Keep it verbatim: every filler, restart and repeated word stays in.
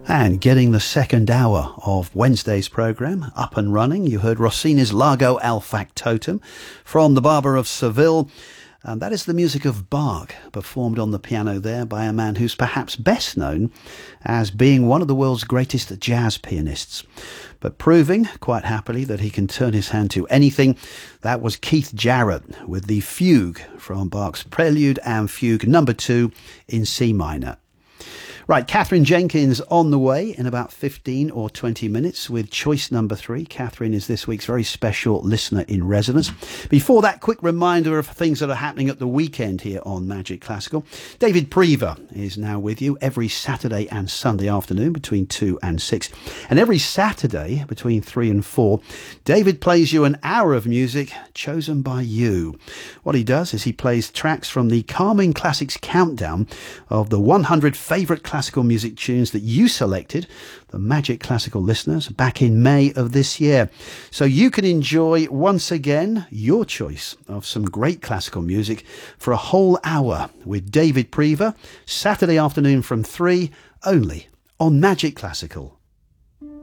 And getting the second hour of Wednesday's programme up and running, you heard Rossini's Largo al Factotum from the Barber of Seville. And that is the music of Bach, performed on the piano there by a man who's perhaps best known as being one of the world's greatest jazz pianists. But proving, quite happily, that he can turn his hand to anything, that was Keith Jarrett with the Fugue from Bach's Prelude and Fugue number two in C minor. Right, Catherine Jenkins on the way in about fifteen or twenty minutes with choice number three. Catherine is this week's very special listener in residence. Before that, quick reminder of things that are happening at the weekend here on Magic Classical. David Prever is now with you every Saturday and Sunday afternoon between two and six. And every Saturday between three and four, David plays you an hour of music chosen by you. What he does is he plays tracks from the Calming Classics countdown of the one hundred favourite classics classical music tunes that you selected, the Magic Classical listeners, back in May of this year. So you can enjoy, once again, your choice of some great classical music for a whole hour with David Prever, Saturday afternoon from three, only on Magic Classical.